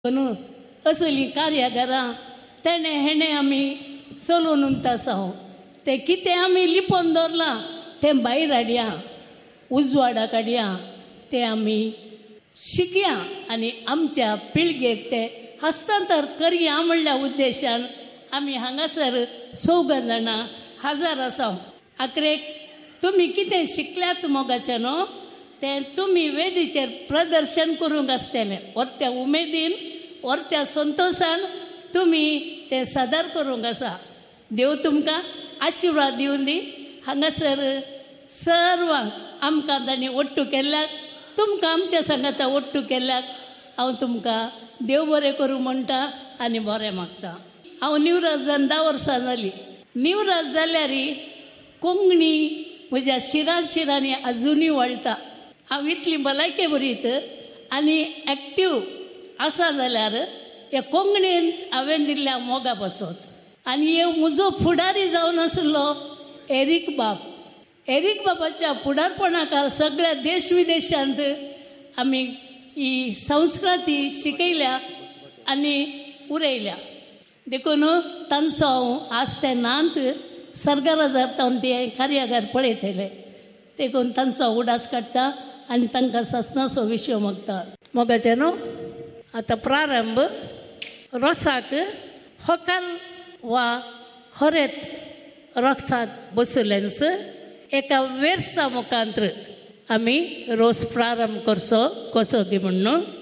न्हू असली कार्यागारां तेणे हेणे आमी चलोवन उमतासाव ते कितें आमी लिपोवन दवरलां तें भायर हाडया, उजवाडा काडया, तें आमी शिकया आनी आमच्या पिळगेक ते हस्तांतर करया म्हणल्या उद्देशान आमी हांगासर 14 जाणां हजर आसाव. आखरेक तुमी कितें शिकल्यात मोगाचें न्हू तें तुमी वेदीचेर प्रदर्शन करूंक आसतलें. व्हरत्या उमेदीन व्हरत्या संतोशान तुमी तें सादर करूंक आसा. देव तुमकां आशिर्वाद दिवन दी. हांगासर सर्वांक आमकां तांणी ओट्टू केल्ल्याक, तुमकां आमच्या सांगाता ओट्टू केल्ल्याक हांव तुमकां देव बरें करूं म्हणटा आनी बरें मागता. हांव निवराज जावन 10 वर्सां जालीं. निवराज जाल्यार कोंकणी म्हज्या शिरांनी अजुनूय वळटा. हांव इतली भलायकी बरीत आनी एक्टीव आसा जाल्यार हे कोंकणीन हांवें दिल्ल्या मोगा बसत. आनी हे म्हजो फुडारी जावन आसलो एरीक बाब. एरीक बाबाच्या फुडारपणाक सगळ्या देश विदेशांत आमी ही संस्कृती शिकयल्या आनी उरयल्या. देखून तांचो हांव आज ते नांत सर्गराजार तावन ते कार्यागार पळयतले. देखून तांचो उडास काडटा आनी तांकां सस्नाचो विशय मागता. मोगाचें न्हू. आतां प्रारंभ रोसाक होकाल वा होरेत रोसाक बसुलेन्स एका वेर्सा मुखांतर आमी रोस प्रारंभ करचो कसो गी म्हणून